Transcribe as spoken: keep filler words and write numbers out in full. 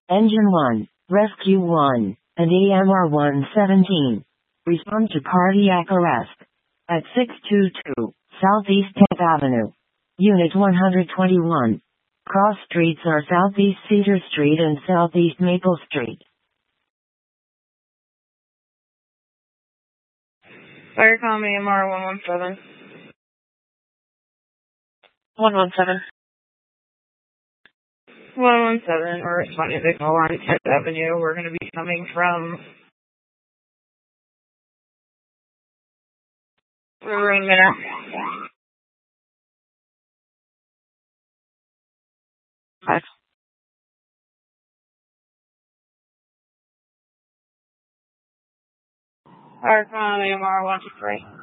Engine one, Rescue one, and A M R one seventeen. Respond to cardiac arrest. At six two two, Southeast tenth Avenue. Unit one twenty-one. Cross streets are Southeast Cedar Street and Southeast Maple Street. Fire com A M R one one seven. one one seven. one one seven, we're responding to call on tenth Avenue. We're going to be coming from River Minute. Five. Fire com A M R one two three.